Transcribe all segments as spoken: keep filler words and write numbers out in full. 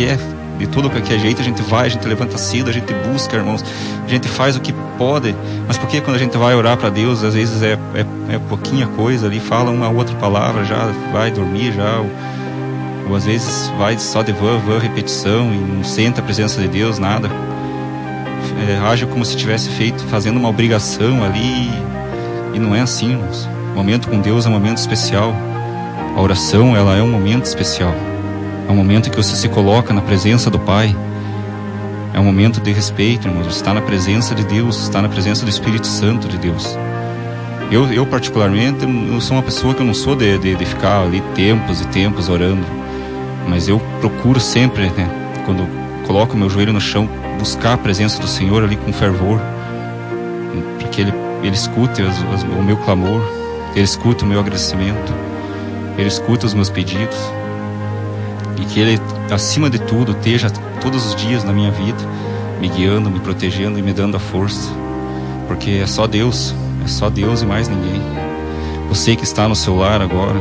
quer, de tudo que é jeito, a gente vai, a gente levanta cedo, a gente busca, irmãos, a gente faz o que pode, mas porque quando a gente vai orar para Deus, às vezes é, é, é pouquinha coisa ali, fala uma outra palavra, já vai dormir, já, ou, ou às vezes vai só de vã, vã, repetição, e não sente a presença de Deus, nada, é, age como se tivesse feito, fazendo uma obrigação ali, e não é assim, irmãos. O momento com Deus é um momento especial, a oração, ela é um momento especial. É um momento em que você se coloca na presença do Pai. É um momento de respeito, irmãos. Você está na presença de Deus, está na presença do Espírito Santo de Deus. Eu, eu particularmente, eu sou uma pessoa que eu não sou de, de, de ficar ali tempos e tempos orando. Mas eu procuro sempre, né, quando coloco meu joelho no chão, buscar a presença do Senhor ali com fervor. Para que Ele, ele escute as, as, o meu clamor, Ele escute o meu agradecimento, Ele escuta os meus pedidos. E que Ele, acima de tudo, esteja todos os dias na minha vida, me guiando, me protegendo e me dando a força. Porque é só Deus, é só Deus e mais ninguém. Você que está no seu lar agora,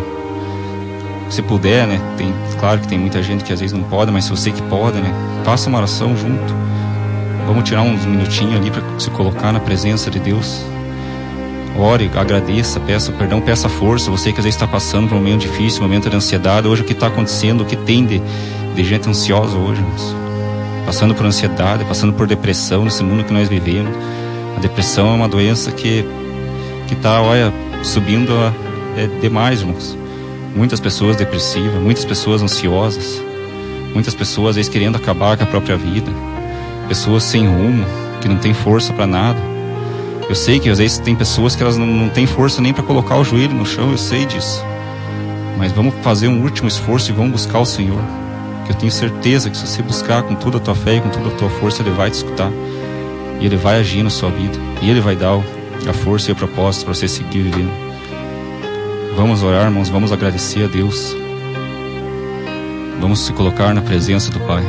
se puder, né? Tem, claro que tem muita gente que às vezes não pode, mas se você que pode, né? Faça uma oração junto. Vamos tirar uns minutinhos ali para se colocar na presença de Deus. Ore, agradeça, peça perdão, peça força. Você que às vezes está passando por um momento difícil, um momento de ansiedade. Hoje o que está acontecendo, o que tem de, de gente ansiosa hoje, irmãos? Passando por ansiedade, passando por depressão nesse mundo que nós vivemos. A depressão é uma doença que que está, olha, subindo a, é demais, irmãos. Muitas pessoas depressivas, muitas pessoas ansiosas, muitas pessoas às vezes querendo acabar com a própria vida, pessoas sem rumo, que não tem força para nada. Eu sei que às vezes tem pessoas que elas não, não têm força nem para colocar o joelho no chão, eu sei disso. Mas vamos fazer um último esforço e vamos buscar o Senhor. Que eu tenho certeza que se você buscar com toda a tua fé e com toda a tua força, Ele vai te escutar. E Ele vai agir na sua vida. E Ele vai dar a força e o propósito para você seguir vivendo. Vamos orar, irmãos, vamos agradecer a Deus. Vamos se colocar na presença do Pai.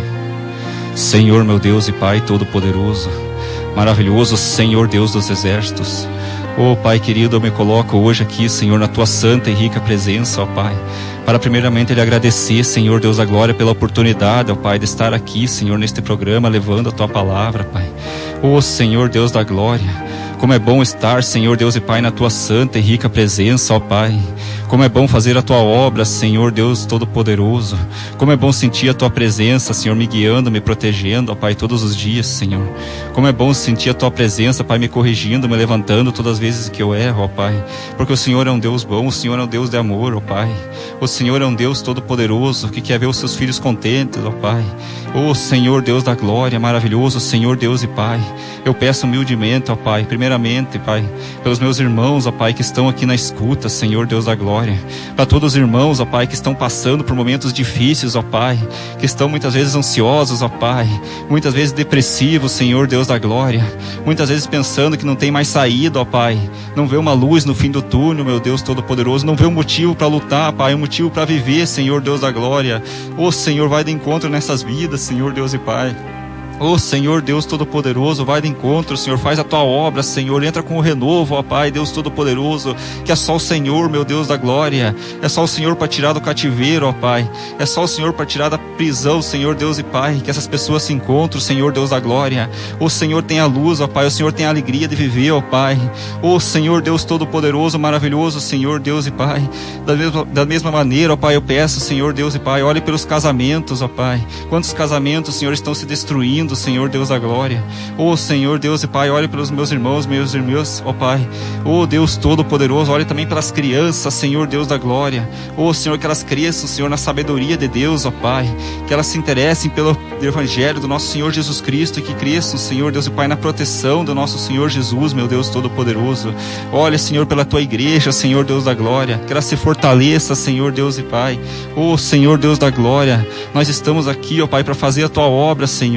Senhor, meu Deus e Pai Todo-Poderoso, maravilhoso Senhor Deus dos exércitos. Oh Pai querido, eu me coloco hoje aqui, Senhor, na Tua santa e rica presença, ó Pai, para primeiramente Ele agradecer, Senhor Deus da glória, pela oportunidade, ó Pai, de estar aqui, Senhor, neste programa, levando a Tua palavra, Pai. Oh Senhor Deus da glória, como é bom estar, Senhor Deus e Pai, na Tua santa e rica presença, ó Pai. Como é bom fazer a Tua obra, Senhor Deus Todo-Poderoso. Como é bom sentir a Tua presença, Senhor, me guiando, me protegendo, ó Pai, todos os dias, Senhor. Como é bom sentir a Tua presença, Pai, me corrigindo, me levantando todas as vezes que eu erro, ó Pai. Porque o Senhor é um Deus bom, o Senhor é um Deus de amor, ó Pai. O Senhor é um Deus Todo-Poderoso, que quer ver os Seus filhos contentes, ó Pai. Ó Senhor Deus da glória, maravilhoso Senhor Deus e Pai. Eu peço humildemente, ó Pai, primeiramente, Pai, pelos meus irmãos, ó Pai, que estão aqui na escuta, Senhor Deus da glória. Para todos os irmãos, ó Pai, que estão passando por momentos difíceis, ó Pai, que estão muitas vezes ansiosos, ó Pai, muitas vezes depressivos, Senhor Deus da glória, muitas vezes pensando que não tem mais saída, ó Pai, não vê uma luz no fim do túnel, meu Deus Todo-Poderoso, não vê um motivo para lutar, Pai, um motivo para viver, Senhor Deus da glória. Ó Senhor, vai de encontro nessas vidas, Senhor Deus e Pai. Ó Senhor Deus Todo-Poderoso, vai de encontro, Senhor, faz a Tua obra, Senhor, entra com o renovo, ó Pai, Deus Todo-Poderoso, que é só o Senhor, meu Deus da glória, é só o Senhor para tirar do cativeiro, ó Pai, é só o Senhor para tirar da prisão, Senhor Deus e Pai, que essas pessoas se encontrem, Senhor Deus da glória. O Senhor tem a luz, ó Pai, o Senhor tem a alegria de viver, ó Pai. Ó Senhor Deus Todo-Poderoso, maravilhoso, Senhor Deus e Pai, da mesma, da mesma maneira, ó Pai, eu peço, Senhor Deus e Pai, olhe pelos casamentos, ó Pai, quantos casamentos, Senhor, estão se destruindo, Senhor Deus da glória. Ó Senhor Deus e Pai, olhe pelos meus irmãos, meus irmãos, ó Pai. Ó Deus Todo-Poderoso, olhe também pelas crianças, Senhor Deus da glória. Ó Senhor, que elas cresçam, Senhor, na sabedoria de Deus, ó Pai, que elas se interessem pelo Evangelho do nosso Senhor Jesus Cristo e que cresçam, Senhor Deus e Pai, na proteção do nosso Senhor Jesus, meu Deus Todo-Poderoso. Olha, Senhor, pela Tua igreja, Senhor Deus da glória, que ela se fortaleça, Senhor Deus e Pai. Ó Senhor Deus da glória, nós estamos aqui, ó Pai, para fazer a Tua obra, Senhor.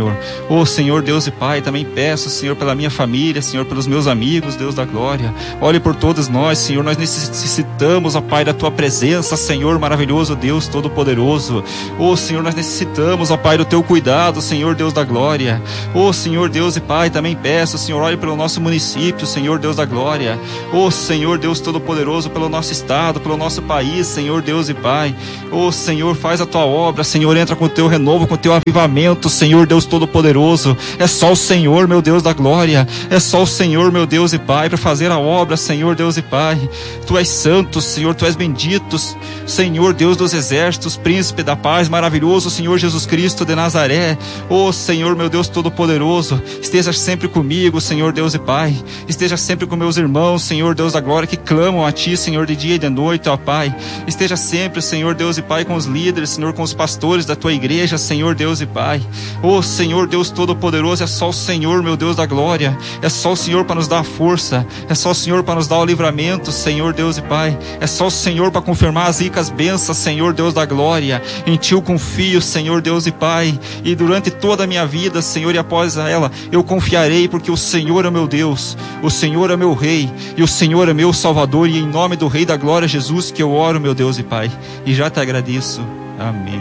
Oh Senhor, Deus e Pai, também peço, Senhor, pela minha família, Senhor, pelos meus amigos, Deus da glória. Olhe por todos nós, Senhor, nós necessitamos, ó Pai, da Tua presença, Senhor, maravilhoso Deus Todo-Poderoso. Oh Senhor, nós necessitamos, ó Pai, do Teu cuidado, Senhor, Deus da glória. Oh Senhor, Deus e Pai, também peço, Senhor, olhe pelo nosso município, Senhor, Deus da glória. Oh Senhor, Deus Todo-Poderoso, pelo nosso estado, pelo nosso país, Senhor, Deus e Pai. Oh Senhor, faz a Tua obra, Senhor, entra com o Teu renovo, com o Teu avivamento, Senhor, Deus Todo-Poderoso. É só o Senhor, meu Deus da glória. É só o Senhor, meu Deus e Pai, para fazer a obra, Senhor, Deus e Pai. Tu és santo, Senhor, Tu és bendito, Senhor, Deus dos exércitos, príncipe da paz, maravilhoso, Senhor Jesus Cristo de Nazaré. Oh Senhor, meu Deus Todo-Poderoso, esteja sempre comigo, Senhor, Deus e Pai. Esteja sempre com meus irmãos, Senhor, Deus da glória, que clamam a Ti, Senhor, de dia e de noite, ó Pai. Esteja sempre, Senhor, Deus e Pai, com os líderes, Senhor, com os pastores da Tua igreja, Senhor, Deus e Pai. Oh Senhor, Deus Todo-Poderoso, é só o Senhor, meu Deus da glória. É só o Senhor para nos dar a força. É só o Senhor para nos dar o livramento, Senhor, Deus e Pai. É só o Senhor para confirmar as ricas bênçãos, Senhor, Deus da glória. Em Ti eu confio, Senhor, Deus e Pai. E durante toda a minha vida, Senhor, e após ela, eu confiarei, porque o Senhor é meu Deus, o Senhor é meu Rei, e o Senhor é meu Salvador, e em nome do Rei da glória, Jesus, que eu oro, meu Deus e Pai. E já te agradeço. Amém.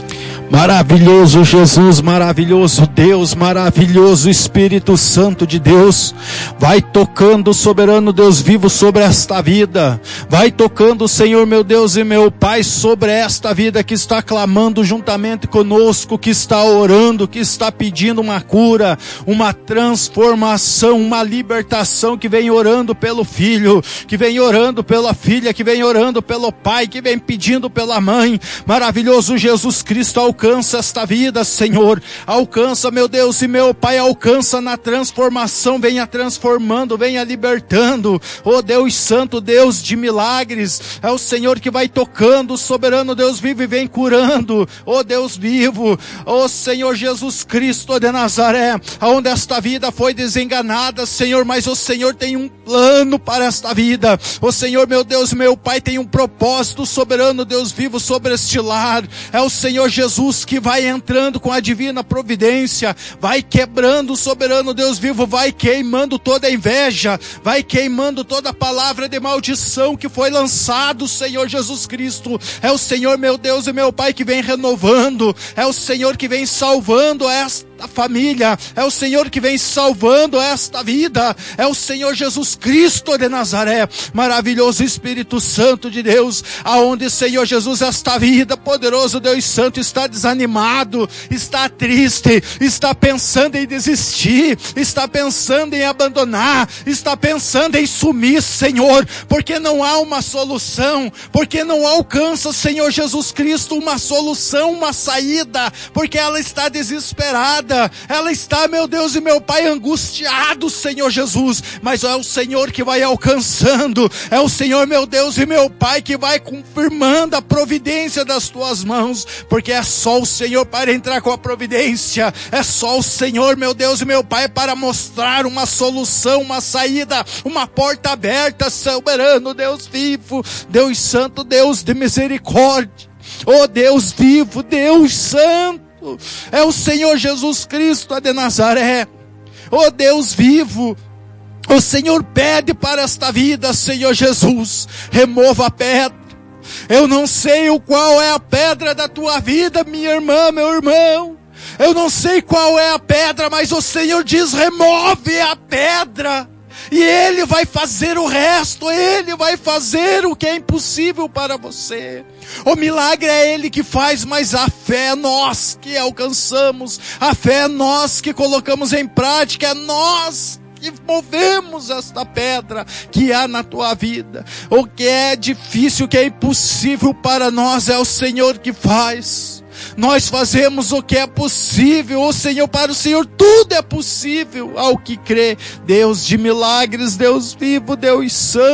Maravilhoso Jesus, maravilhoso Deus, maravilhoso Espírito Santo de Deus, vai tocando, soberano Deus vivo, sobre esta vida, vai tocando, Senhor meu Deus e meu Pai, sobre esta vida que está clamando juntamente conosco, que está orando, que está pedindo uma cura, uma transformação, uma libertação, que vem orando pelo filho, que vem orando pela filha, que vem orando pelo pai, que vem pedindo pela mãe. Maravilhoso Jesus Cristo, alcança esta vida, Senhor, alcança, meu Deus e meu Pai, alcança na transformação, venha transformando, venha libertando. Oh Deus Santo, Deus de milagres, é o Senhor que vai tocando, soberano Deus vivo, e vem curando. Oh Deus vivo, oh Senhor Jesus Cristo de Nazaré, aonde esta vida foi desenganada, Senhor, mas o Senhor tem um plano para esta vida. O Senhor, meu Deus e meu Pai, tem um propósito, soberano Deus vivo, sobre este lar. É o Senhor Jesus que vai entrando com a divina providência, vai quebrando, soberano Deus vivo, vai queimando toda a inveja, vai queimando toda a palavra de maldição que foi lançado, Senhor Jesus Cristo. É o Senhor, meu Deus e meu Pai, que vem renovando, é o Senhor que vem salvando esta a família, é o Senhor que vem salvando esta vida, é o Senhor Jesus Cristo de Nazaré. Maravilhoso Espírito Santo de Deus, aonde, Senhor Jesus, esta vida, poderoso Deus Santo, está desanimado, está triste, está pensando em desistir, está pensando em abandonar, está pensando em sumir, Senhor, porque não há uma solução, porque não alcança, Senhor Jesus Cristo, uma solução, uma saída, porque ela está desesperada, ela está, meu Deus e meu Pai, angustiado, Senhor Jesus, mas é o Senhor que vai alcançando, é o Senhor, meu Deus e meu Pai, que vai confirmando a providência das tuas mãos, porque é só o Senhor para entrar com a providência, é só o Senhor, meu Deus e meu Pai, para mostrar uma solução, uma saída, uma porta aberta, soberano Deus vivo, Deus Santo, Deus de misericórdia, oh Deus vivo, Deus Santo, é o Senhor Jesus Cristo de Nazaré. Oh Deus vivo, o Senhor pede para esta vida, Senhor Jesus, remova a pedra. Eu não sei o qual é a pedra da tua vida, minha irmã, meu irmão. Eu não sei qual é a pedra, mas o Senhor diz: remove a pedra. E Ele vai fazer o resto, Ele vai fazer o que é impossível para você. O milagre é Ele que faz, mas a fé é nós que alcançamos, a fé é nós que colocamos em prática, é nós que movemos esta pedra que há na tua vida. O que é difícil, o que é impossível para nós, é o Senhor que faz. Nós fazemos o que é possível, o Senhor, para o Senhor tudo é possível ao que crê. Deus de milagres, Deus vivo, Deus santo,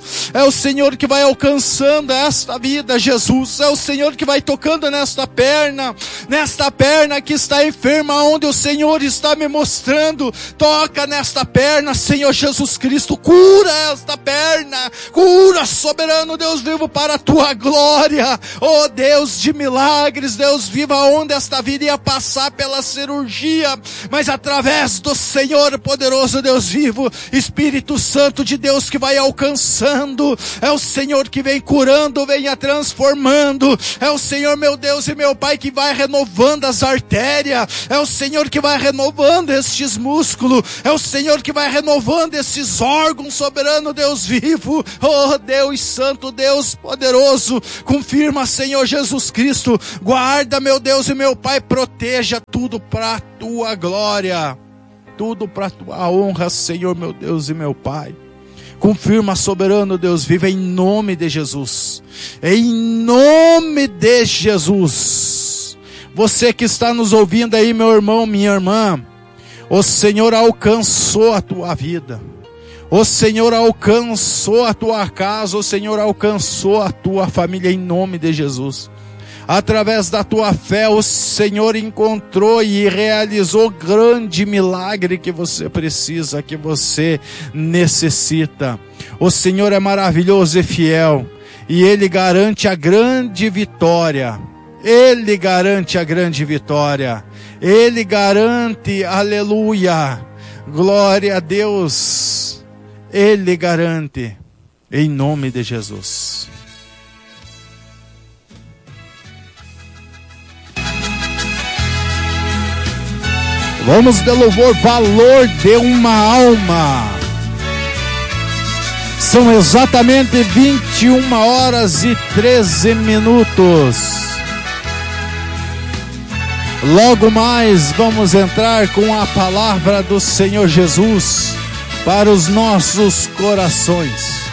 É o Senhor que vai alcançando esta vida, Jesus. É o Senhor que vai tocando nesta perna, nesta perna que está enferma, onde o Senhor está me mostrando. Toca nesta perna, Senhor Jesus Cristo. Cura esta perna. Cura, soberano Deus vivo, para a tua glória. Oh Deus de milagres, Deus vivo, onde esta vida ia passar pela cirurgia, mas através do Senhor poderoso Deus vivo, Espírito Santo de Deus que vai alcançando. É o Senhor que vem curando, vem a transformando. É o Senhor, meu Deus e meu Pai, que vai renovando as artérias. É o Senhor que vai renovando estes músculos. É o Senhor que vai renovando esses órgãos, soberano Deus vivo. Oh Deus Santo, Deus poderoso, confirma, Senhor Jesus Cristo. Guarda, meu Deus e meu Pai, proteja tudo para a tua glória, tudo para a tua honra, Senhor, meu Deus e meu Pai. Confirma, soberano Deus vivo, em nome de Jesus. Em nome de Jesus. Você que está nos ouvindo aí, meu irmão, minha irmã, o Senhor alcançou a tua vida. O Senhor alcançou a tua casa. O Senhor alcançou a tua família, em nome de Jesus. Através da tua fé, o Senhor encontrou e realizou grande milagre que você precisa, que você necessita. O Senhor é maravilhoso e fiel, e Ele garante a grande vitória. Ele garante a grande vitória. Ele garante, aleluia, glória a Deus. Ele garante, em nome de Jesus. Vamos de louvor, valor de uma alma. São exatamente vinte e uma horas e treze minutos. Logo mais vamos entrar com a palavra do Senhor Jesus para os nossos corações.